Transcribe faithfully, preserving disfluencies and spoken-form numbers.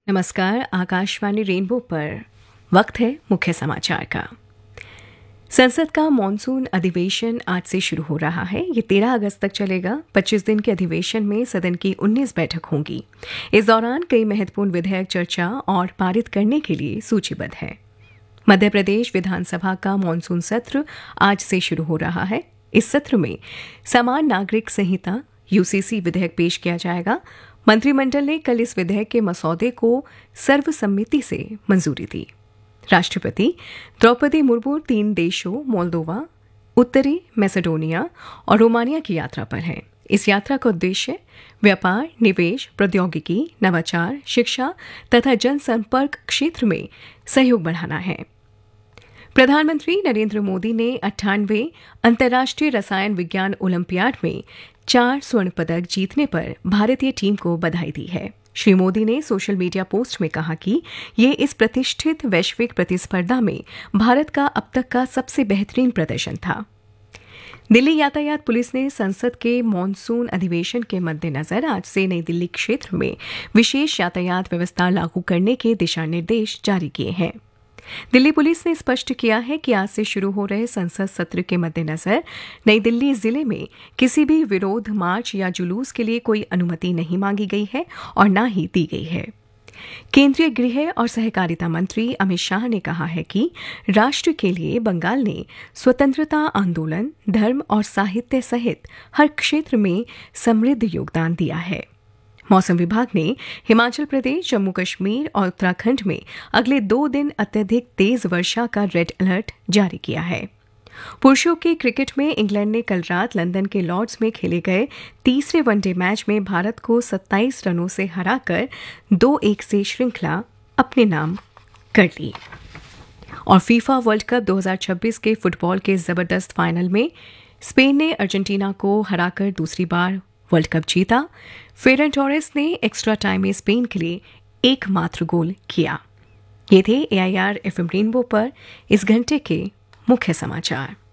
नमस्कार। आकाशवाणी रेनबो पर वक्त है मुख्य समाचार का। संसद का मॉनसून अधिवेशन आज से शुरू हो रहा है। ये तेरह अगस्त तक चलेगा। पच्चीस दिन के अधिवेशन में सदन की उन्नीस बैठक होंगी। इस दौरान कई महत्वपूर्ण विधेयक चर्चा और पारित करने के लिए सूचीबद्ध है। मध्य प्रदेश विधानसभा का मॉनसून सत्र आज से शुरू हो रहा है। इस सत्र में समान नागरिक संहिता यूसीसी विधेयक पेश किया जाएगा। मंत्रिमंडल ने कल इस विधेयक के मसौदे को सर्वसम्मति से मंजूरी दी। राष्ट्रपति द्रौपदी मुर्मू तीन देशों मोल्दोवा, उत्तरी मैसेडोनिया और रोमानिया की यात्रा पर हैं। इस यात्रा का उद्देश्य व्यापार, निवेश, प्रौद्योगिकी, नवाचार, शिक्षा तथा जनसंपर्क क्षेत्र में सहयोग बढ़ाना है। प्रधानमंत्री नरेंद्र मोदी ने अट्ठानवे अंतर्राष्ट्रीय रसायन विज्ञान ओलंपियाड में चार स्वर्ण पदक जीतने पर भारतीय टीम को बधाई दी है। श्री मोदी ने सोशल मीडिया पोस्ट में कहा कि ये इस प्रतिष्ठित वैश्विक प्रतिस्पर्धा में भारत का अब तक का सबसे बेहतरीन प्रदर्शन था। दिल्ली यातायात पुलिस ने संसद के मॉनसून अधिवेशन के मद्देनजर आज से नई दिल्ली क्षेत्र में विशेष यातायात व्यवस्था लागू करने के दिशा निर्देश जारी किए हैं। दिल्ली पुलिस ने स्पष्ट किया है कि आज से शुरू हो रहे संसद सत्र के मद्देनजर नई दिल्ली जिले में किसी भी विरोध, मार्च या जुलूस के लिए कोई अनुमति नहीं मांगी गई है और न ही दी गई है। केंद्रीय गृह और सहकारिता मंत्री अमित शाह ने कहा है कि राष्ट्र के लिए बंगाल ने स्वतंत्रता आंदोलन, धर्म और साहित्य सहित हर क्षेत्र में समृद्ध योगदान दिया है। मौसम विभाग ने हिमाचल प्रदेश, जम्मू कश्मीर और उत्तराखंड में अगले दो दिन अत्यधिक तेज वर्षा का रेड अलर्ट जारी किया है। पुरुषों के क्रिकेट में इंग्लैंड ने कल रात लंदन के लॉर्ड्स में खेले गए तीसरे वनडे मैच में भारत को सत्ताईस रनों से हराकर दो एक से श्रृंखला अपने नाम कर ली। और फीफा वर्ल्ड कप दो हज़ार छब्बीस के फुटबॉल के जबरदस्त फाइनल में स्पेन ने अर्जेंटीना को हराकर दूसरी बार वर्ल्ड कप जीता। फेरन टोरेस ने एक्स्ट्रा टाइम में स्पेन के लिए एकमात्र गोल किया। ये थे एआईआर एफएम रेनबो पर इस घंटे के मुख्य समाचार।